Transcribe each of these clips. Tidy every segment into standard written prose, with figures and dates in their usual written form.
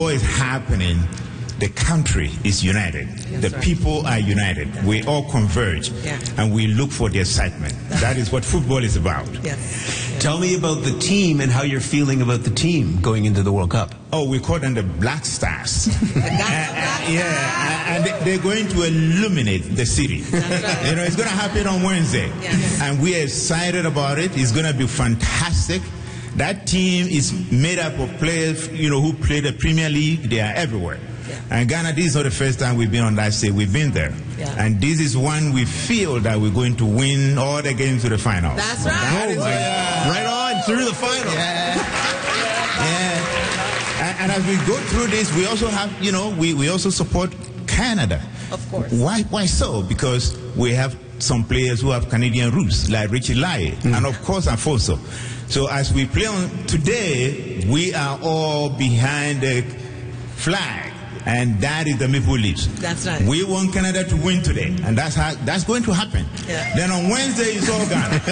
What is happening, the country is united. The people are united. We all converge, and we look for the excitement. That is what football is about. Tell me about the team and how you're feeling about the team going into the World Cup. Oh, we call them the Black Stars. And they're going to illuminate the city. Right. You know, it's going to happen on Wednesday. And we're excited about it. It's going to be fantastic. That team is made up of players, you know, who play the Premier League. They are everywhere. And Ghana, this is not the first time we've been on that stage. We've been there. And this is one we feel that we're going to win all the games to the final. That's right. Right on, through the final. And as we go through this, we also have, you know, we also support Canada. Of course. Why so? Because we have some players who have Canadian roots, like Richie Lai, and of course Afonso. So as we play on today, we are all behind the flag, and that is the Maple Leafs. That's right. We want Canada to win today, and that's going to happen. Then on Wednesday, it's all Ghana.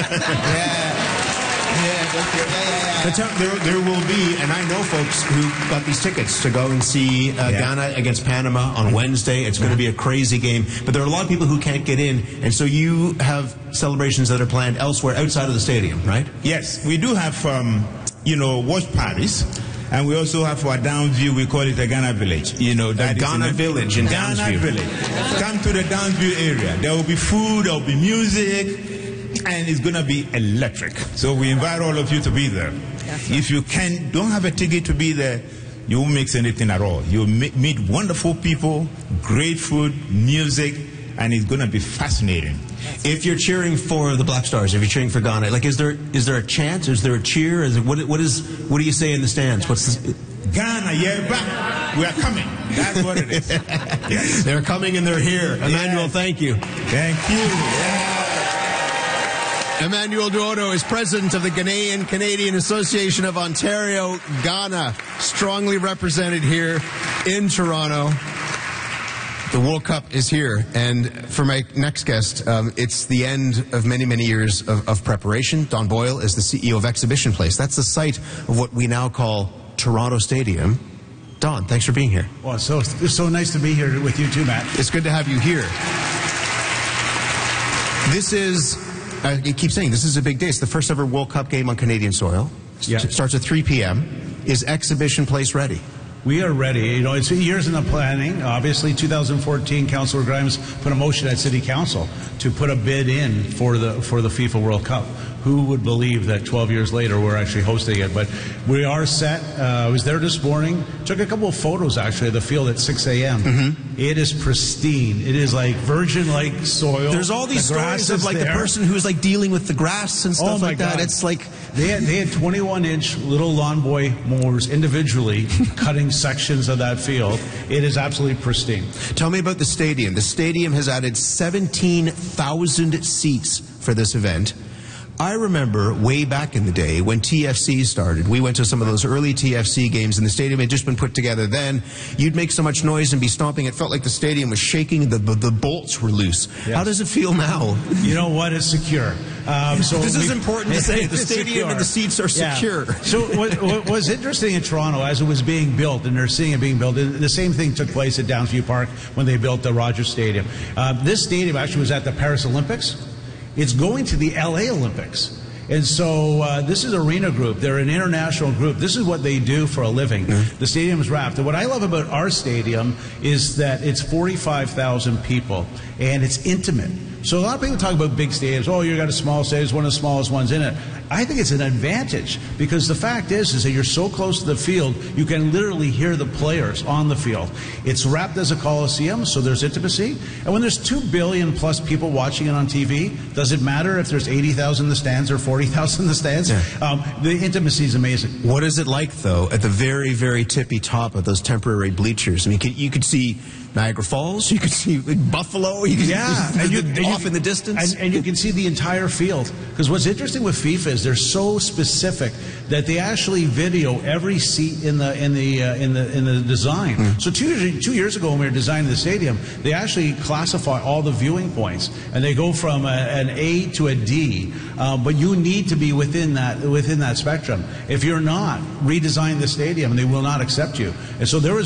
But there will be, and I know folks who got these tickets to go and see Ghana against Panama on Wednesday. It's going to be a crazy game. But there are a lot of people who can't get in, and so you have celebrations that are planned elsewhere outside of the stadium, right? Yes, we do have, you know, watch parties. And we also have for Downsview, we call it a Ghana Village. You know, that Ghana Village in Downsview. Ghana Village. Come to the Downsview area. There will be food, there will be music, and it's going to be electric. So we invite all of you to be there. If you don't have a ticket to be there, you won't mix anything at all. You'll meet wonderful people, great food, music, and it's going to be fascinating. If you're cheering for the Black Stars, if you're cheering for Ghana, like, is there a chant? Is there a cheer? What do you say in the stands? What's the... Ghana, yeah, back. We are coming. That's what it is. Yes. They're coming and they're here. Emmanuel, thank you. Thank you. Emmanuel Duodo is president of the Ghanaian Canadian Association of Ontario, Ghana, strongly represented here in Toronto. The World Cup is here, and for my next guest, it's the end of many, many years of preparation. Don Boyle is the CEO of Exhibition Place. That's the site of what we now call Toronto Stadium. Don, thanks for being here. Well, it's so nice to be here with you too, Matt. It's good to have you here. This is, I keep saying, this is a big day. It's the first ever World Cup game on Canadian soil. It starts at 3 p.m. Is Exhibition Place ready? We are ready. You know, it's years in the planning. Obviously, 2014, Councillor Grimes put a motion at City Council to put a bid in for the FIFA World Cup. Who would believe that 12 years later we're actually hosting it? But we are set. I was there this morning. Took a couple of photos, actually, of the field at 6 a.m. It is pristine. It is like virgin-like soil. The's all these stories of, like, the person who's, like, dealing with the grass and stuff like that. It's like... They had 21-inch little lawn boy mowers individually cutting sections of that field. It is absolutely pristine. Tell me about the stadium. The stadium has added 17,000 seats for this event. I remember way back in the day when TFC started, we went to some of those early TFC games and the stadium had just been put together then. You'd make so much noise and be stomping, it felt like the stadium was shaking, the bolts were loose. Yes. How does it feel now? You know what? It's secure. This is important to say. The stadium and the seats are secure. So what was interesting in Toronto as it was being built, and they're seeing it being built, the same thing took place at Downsview Park when they built the Rogers Stadium. This stadium actually was at the Paris Olympics. It's going to the LA Olympics. And so this is Arena Group. They're an international group. This is what they do for a living. The stadium is wrapped. And what I love about our stadium is that it's 45,000 people, and it's intimate. So a lot of people talk about big stadiums. Oh, you got a small stadium, it's one of the smallest ones in it. I think it's an advantage because the fact is that you're so close to the field, you can literally hear the players on the field. It's wrapped as a coliseum, so there's intimacy. And when there's 2 billion plus people watching it on TV, does it matter if there's 80,000 in the stands or 40,000 in the stands? The intimacy is amazing. What is it like, though, at the very, very tippy top of those temporary bleachers? I mean, you could see Niagara Falls, you could see Buffalo, you could see off in the distance. And you can see the entire field. Because what's interesting with FIFA is they're so specific that they actually video every seat in the design. So two years ago when we were designing the stadium, they actually classify all the viewing points, and they go from an A to a D. But you need to be within that spectrum. If you're not, redesign the stadium, and they will not accept you. And so there was